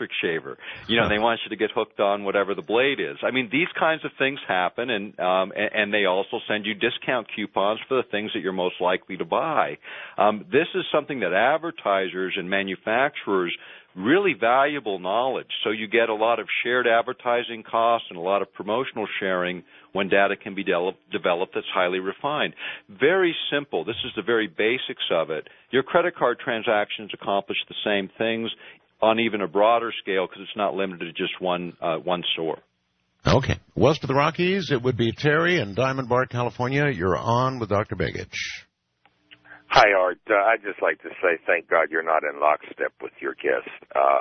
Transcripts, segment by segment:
electric shaver. They want you to get hooked on whatever the blade is. I mean, these kinds of things happen, and they also send you discount coupons for the things that you're most likely to buy. This is something that advertisers and manufacturers really valuable knowledge. So you get a lot of shared advertising costs and a lot of promotional sharing when data can be developed that's highly refined. Very simple. This is the very basics of it. Your credit card transactions accomplish the same things on even a broader scale because it's not limited to just one store. Okay. West of the Rockies, it would be Terry in Diamond Bar, California. You're on with Dr. Begich. Hi, Art. I'd just like to say thank God you're not in lockstep with your guest.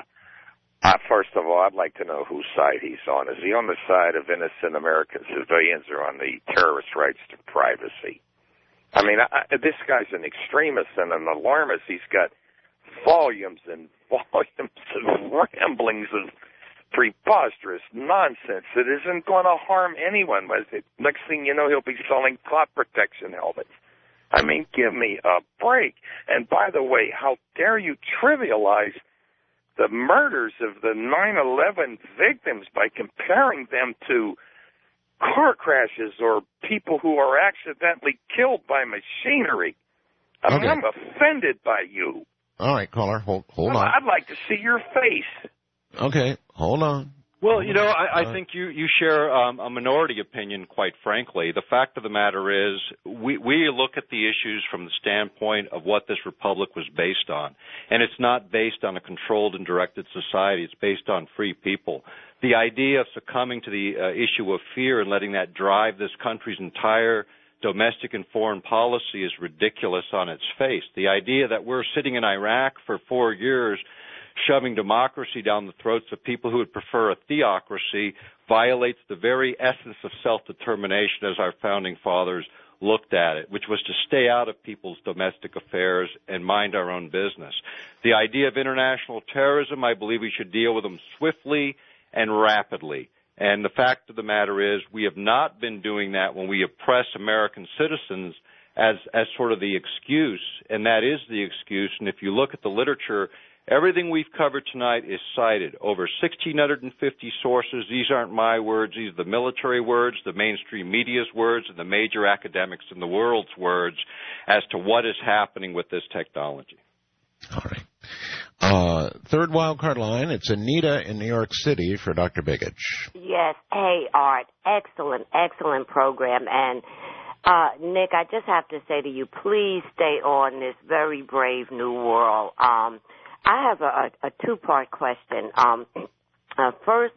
First of all, I'd like to know whose side he's on. Is he on the side of innocent American civilians or on the terrorist rights to privacy? I mean, this guy's an extremist and an alarmist. He's got volumes and volumes of ramblings of preposterous nonsense that isn't going to harm anyone. Next thing you know, he'll be selling cloud protection helmets. I mean, give me a break. And by the way, how dare you trivialize the murders of the 9/11 victims by comparing them to car crashes or people who are accidentally killed by machinery. I mean, I'm offended by you. All right, caller, hold on. I'd like to see your face. Okay, hold on. Well, I think you share a minority opinion, quite frankly. The fact of the matter is we look at the issues from the standpoint of what this republic was based on. And it's not based on a controlled and directed society. It's based on free people. The idea of succumbing to the issue of fear and letting that drive this country's entire domestic and foreign policy is ridiculous on its face. The idea that we're sitting in Iraq for 4 years shoving democracy down the throats of people who would prefer a theocracy violates the very essence of self-determination as our founding fathers looked at it, which was to stay out of people's domestic affairs and mind our own business. The idea of international terrorism, I believe we should deal with them swiftly and rapidly. And the fact of the matter is we have not been doing that when we oppress American citizens as sort of the excuse, and that is the excuse. And if you look at the literature, everything we've covered tonight is cited. Over 1,650 sources. These aren't my words. These are the military words, the mainstream media's words, and the major academics in the world's words as to what is happening with this technology. All right. Third wildcard line, it's Anita in New York City for Dr. Begich. Yes. Hey, Art. Excellent program. And, Nick, I just have to say to you, please stay on this very brave new world. I have a two-part question. First,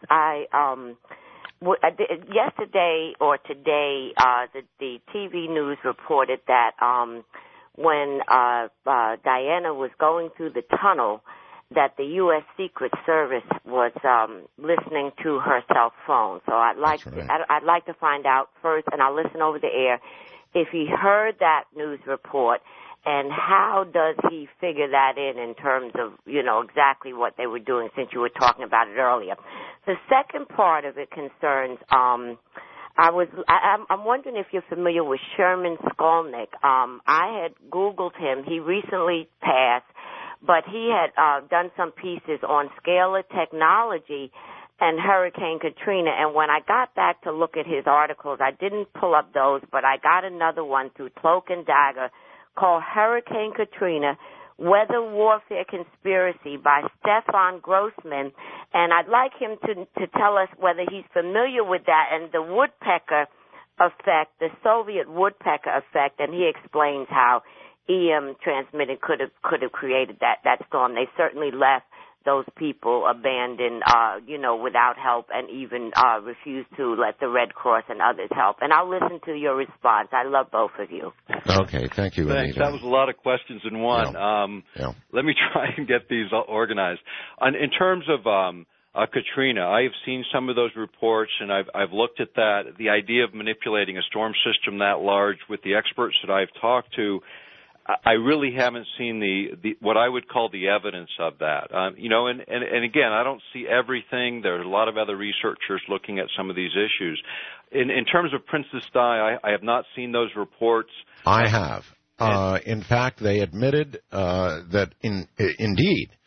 yesterday or today, the TV news reported that when Diana was going through the tunnel, that the U.S. Secret Service was listening to her cell phone. So I'd like to find out first, and I'll listen over the air, if he heard that news report. And how does he figure that in terms of, exactly what they were doing, since you were talking about it earlier? The second part of it concerns, I'm wondering if you're familiar with Sherman Skolnick. I had Googled him. He recently passed, but he had done some pieces on scalar technology and Hurricane Katrina. And when I got back to look at his articles, I didn't pull up those, but I got another one through Cloak and Dagger called Hurricane Katrina, Weather Warfare Conspiracy by Stefan Grossman. And I'd like him to tell us whether he's familiar with that and the woodpecker effect, the Soviet woodpecker effect, and he explains how EM transmitted could have created that storm. They certainly left those people abandoned, without help, and even refused to let the Red Cross and others help. And I'll listen to your response. I love both of you. Okay, thank you, Thanks. Anita. That was a lot of questions in one. Yeah. Let me try and get these organized. In terms of Katrina, I have seen some of those reports, and I've looked at that. The idea of manipulating a storm system that large with the experts that I've talked to, I really haven't seen the what I would call the evidence of that. And again, I don't see everything. There's a lot of other researchers looking at some of these issues. In terms of Princess Di, I have not seen those reports. I have. In fact, they admitted that indeed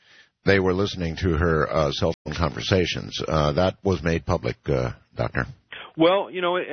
they were listening to her cell phone conversations. That was made public, Doctor. Well,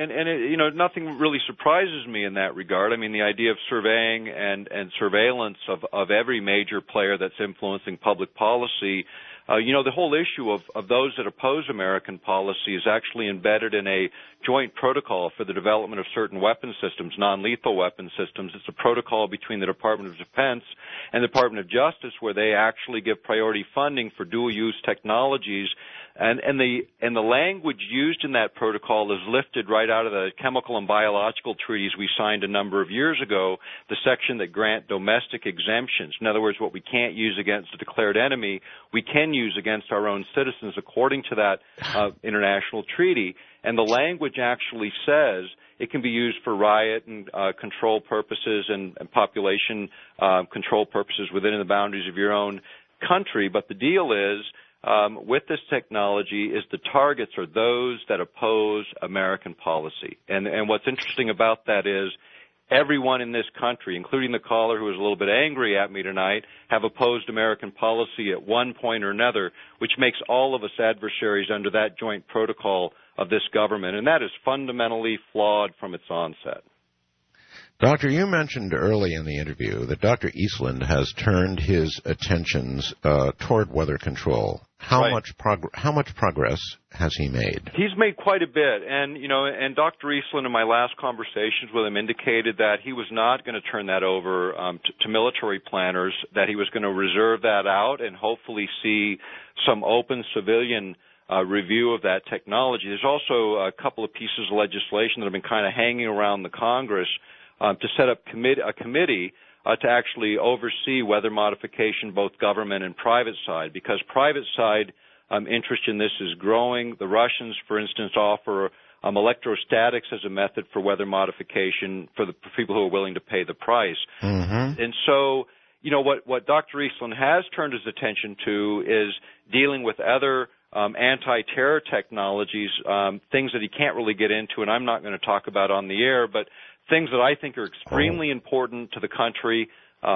nothing really surprises me in that regard. I mean, the idea of surveying and surveillance of every major player that's influencing public policy, the whole issue of those that oppose American policy is actually embedded in a joint protocol for the development of certain weapon systems, non-lethal weapon systems. It's a protocol between the Department of Defense and the Department of Justice where they actually give priority funding for dual-use technologies. And the language used in that protocol is lifted right out of the chemical and biological treaties we signed a number of years ago, the section that grant domestic exemptions. In other words, what we can't use against a declared enemy, we can use against our own citizens according to that international treaty. And the language actually says it can be used for riot and control purposes and population control purposes within the boundaries of your own country. But the deal is, with this technology is the targets are those that oppose American policy. And what's interesting about that is everyone in this country, including the caller who was a little bit angry at me tonight, have opposed American policy at one point or another, which makes all of us adversaries under that joint protocol of this government. And that is fundamentally flawed from its onset. Doctor, you mentioned early in the interview that Dr. Eastland has turned his attentions toward weather control. How much progress has he made? He's made quite a bit, and Dr. Eastland in my last conversations with him indicated that he was not going to turn that over to military planners, that he was going to reserve that out and hopefully see some open civilian review of that technology. There's also a couple of pieces of legislation that have been kind of hanging around the Congress to set up a committee to actually oversee weather modification, both government and private side, because private side interest in this is growing. The Russians, for instance, offer electrostatics as a method for weather modification for people who are willing to pay the price. Mm-hmm. And so, what Dr. Eastland has turned his attention to is dealing with other anti-terror technologies, things that he can't really get into, and I'm not going to talk about on the air, but things that I think are extremely important to the country,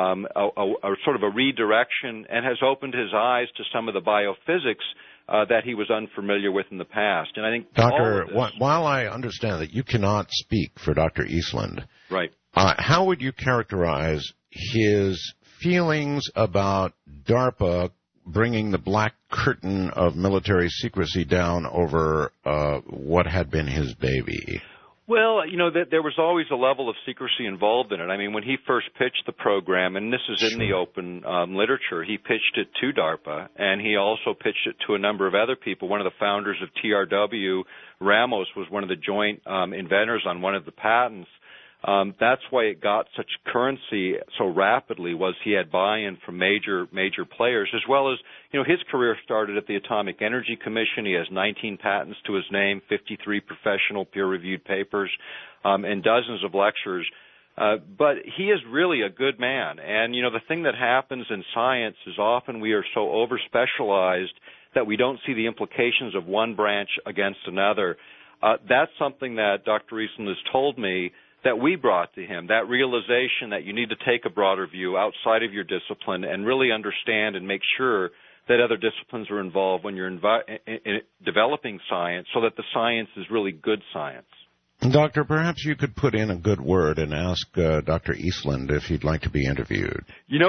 sort of a redirection, and has opened his eyes to some of the biophysics that he was unfamiliar with in the past. And I think, Doctor, while I understand that you cannot speak for Dr. Eastland, right? How would you characterize his feelings about DARPA bringing the black curtain of military secrecy down over what had been his baby? Well, there was always a level of secrecy involved in it. I mean, when he first pitched the program, and this is in the open literature, he pitched it to DARPA, and he also pitched it to a number of other people. One of the founders of TRW, Ramos, was one of the joint inventors on one of the patents. That's why it got such currency so rapidly, was he had buy-in from major players, as well as, his career started at the Atomic Energy Commission. He has 19 patents to his name, 53 professional peer-reviewed papers, and dozens of lectures. But he is really a good man. And, the thing that happens in science is often we are so over-specialized that we don't see the implications of one branch against another. That's something that Dr. Eastland has told me that we brought to him, that realization that you need to take a broader view outside of your discipline and really understand and make sure that other disciplines are involved when you're in developing science, so that the science is really good science. Doctor, perhaps you could put in a good word and ask Dr. Eastland if he'd like to be interviewed. We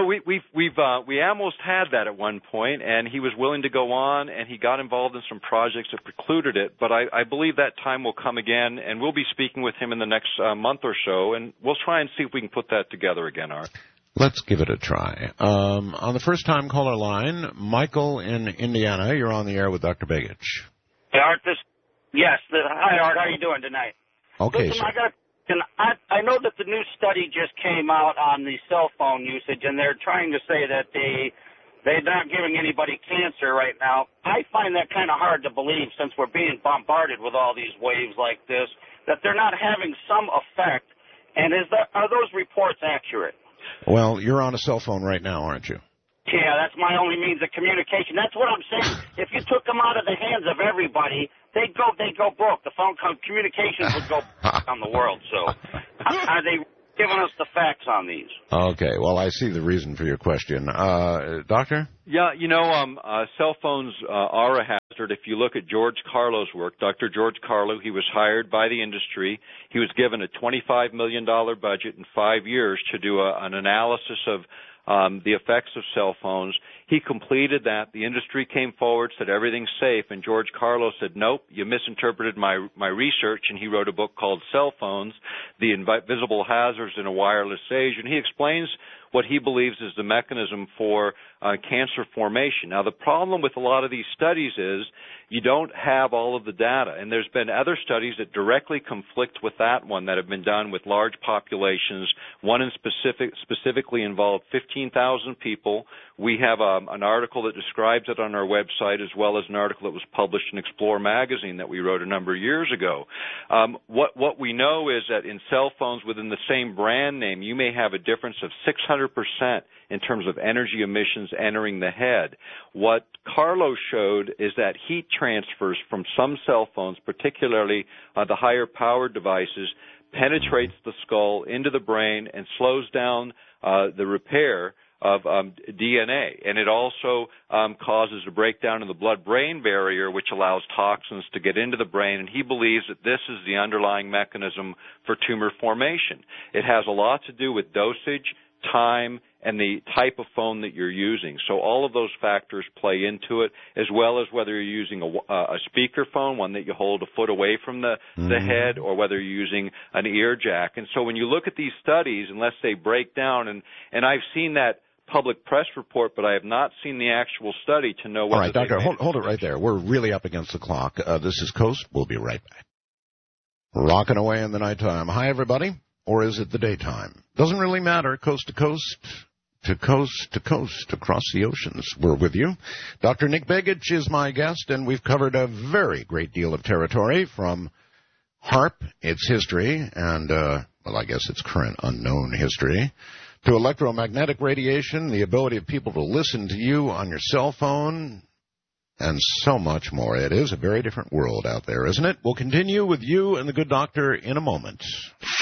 almost had that at one point, and he was willing to go on, and he got involved in some projects that precluded it. But I believe that time will come again, and we'll be speaking with him in the next month or so, and we'll try and see if we can put that together again, Art. Let's give it a try. On the first-time caller line, Michael in Indiana, you're on the air with Dr. Begich. Hey, Art, hi, Art. How are you doing tonight? Okay, listen, sir. I know that the new study just came out on the cell phone usage, and they're trying to say that they're not giving anybody cancer right now. I find that kind of hard to believe, since we're being bombarded with all these waves like this, that they're not having some effect. And are those reports accurate? Well, you're on a cell phone right now, aren't you? Yeah, that's my only means of communication. That's what I'm saying. If you took them out of the hands of everybody, they'd go broke. The phone communications would go on the world. So, are they giving us the facts on these. Okay, well, I see the reason for your question. Doctor? Yeah, cell phones are a hazard. If you look at George Carlo's work, Dr. George Carlo, he was hired by the industry. He was given a $25 million budget in 5 years to do an analysis of the effects of cell phones. He completed that. The industry came forward, said everything's safe, and George Carlo said, nope, you misinterpreted my research, and he wrote a book called Cell Phones, The Invisible Hazards in a Wireless Age, and he explains what he believes is the mechanism for cancer formation. Now, the problem with a lot of these studies is you don't have all of the data, and there's been other studies that directly conflict with that one that have been done with large populations. One in specifically involved 15,000 people. We have an article that describes it on our website, as well as an article that was published in Explore magazine that we wrote a number of years ago. What we know is that in cell phones within the same brand name, you may have a difference of 600% in terms of energy emissions entering the head. What Carlo showed is that heat transfers from some cell phones, particularly the higher powered devices, penetrates the skull into the brain and slows down the repair of DNA. And it also causes a breakdown in the blood-brain barrier, which allows toxins to get into the brain. And he believes that this is the underlying mechanism for tumor formation. It has a lot to do with dosage, time, and the type of phone that you're using. So all of those factors play into it, as well as whether you're using a speaker phone, one that you hold a foot away from the head, or whether you're using an ear jack. And so when you look at these studies, unless they break down, and I've seen that public press report, but I have not seen the actual study to know whether. All right, Doctor, hold it right there. We're really up against the clock. This is Coast. We'll be right back. Rocking away in the nighttime. Hi, everybody. Or is it the daytime? Doesn't really matter. Coast to coast, to coast to coast, across the oceans. We're with you. Dr. Nick Begich is my guest, and we've covered a very great deal of territory, from HAARP, its history, and, well, I guess its current unknown history, to electromagnetic radiation, the ability of people to listen to you on your cell phone, and so much more. It is a very different world out there, isn't it? We'll continue with you and the good doctor in a moment.